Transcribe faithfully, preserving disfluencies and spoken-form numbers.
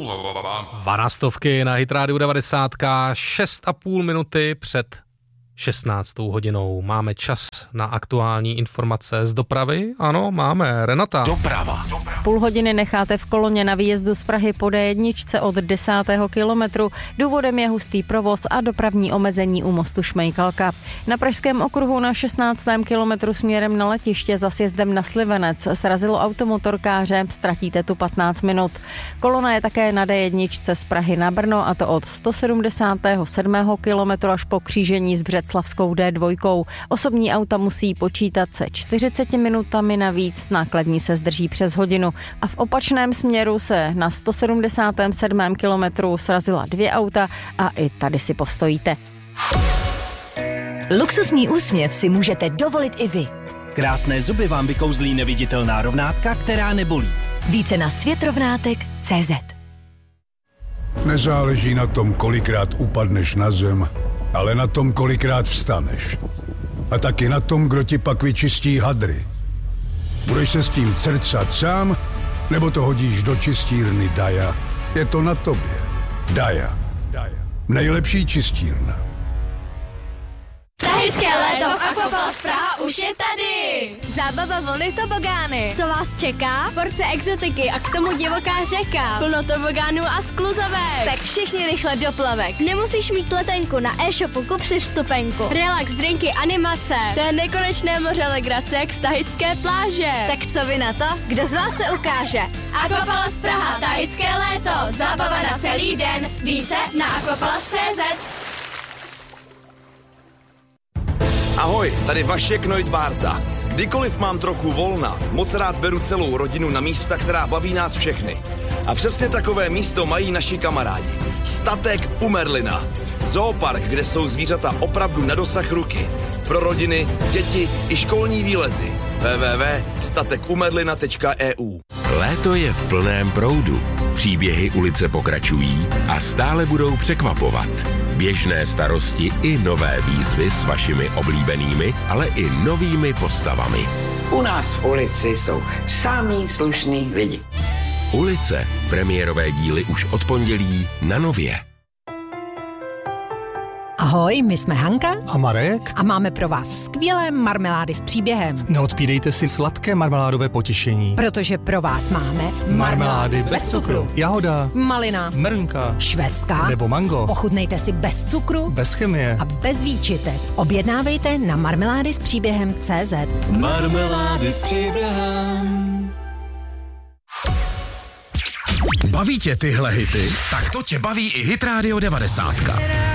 Vanastovky na Hit Radio devadesát, šest a půl minuty před šestnáctou hodinou. Máme čas na aktuální informace z dopravy? Ano, máme. Renata. Doprava. Půl hodiny necháte v koloně na výjezdu z Prahy po dé jedna od desátého kilometru. Důvodem je hustý provoz a dopravní omezení u mostu Šmejkalka. Na pražském okruhu na šestnáctém kilometru směrem na letiště za sjezdem na Slivenec srazilo automotorkáře, ztratíte tu patnáct minut. Kolona je také na dé jedna z Prahy na Brno, a to od sto sedmdesátého sedmého kilometru až po křížení s Břeclavskou dé dva. Osobní auta musí počítat se čtyřiceti minutami navíc, nákladní se zdrží přes hodinu. A v opačném směru se na sto sedmdesátém sedmém kilometru srazila dvě auta a i tady si postojíte. Luxusní úsměv si můžete dovolit i vy. Krásné zuby vám vykouzlí neviditelná rovnátka, která nebolí. Více na světrovnátek tečka cé zet. Nezáleží na tom, kolikrát upadneš na zem, ale na tom, kolikrát vstaneš. A taky na tom, kdo ti pak vyčistí hadry. Budeš se s tím crcat sám, nebo to hodíš do čistírny Daja? Je to na tobě. Daja. Nejlepší čistírna. Tahické léto v Aquapalace Praha už je tady! Zábava, vlny, tobogány. Co vás čeká? Porce exotiky a k tomu divoká řeka. Plno tobogánů a skluzavek. Tak všichni rychle do plavek. Nemusíš mít letenku, na e-shopu kup si vstupenku. Relax, drinky, animace. To je nekonečné moře legrace jak z tahické pláže. Tak co vy na to? Kdo z vás se ukáže? Aquapalace Praha, tahické léto. Zábava na celý den. Více na aquapalace tečka cé zet. Ahoj, tady Vašek Neudbárta. Kdykoliv mám trochu volna, moc rád beru celou rodinu na místa, která baví nás všechny. A přesně takové místo mají naši kamarádi. Statek u Merlina. Zoopark, kde jsou zvířata opravdu na dosah ruky. Pro rodiny, děti i školní výlety. w w w tečka statek u merlina tečka e u. Léto je v plném proudu. Příběhy ulice pokračují a stále budou překvapovat. Běžné starosti i nové výzvy s vašimi oblíbenými, ale i novými postavami. U nás v ulici jsou samý slušný lidi. Ulice. Premiérové díly už od pondělí na Nově. Ahoj, my jsme Hanka a Marek a máme pro vás skvělé marmelády s příběhem. Neodpídejte si sladké marmeládové potěšení. Protože pro vás máme marmelády bez, bez cukru. cukru. Jahoda, malina, mrnka, švestka nebo mango. Ochutnejte si bez cukru, bez chemie a bez výčitek. Objednávejte na marmelády s příběhem tečka cé zet. Marmelády s příběhem. Baví tě tyhle hity? Tak to tě baví i Hit Radio devadesát.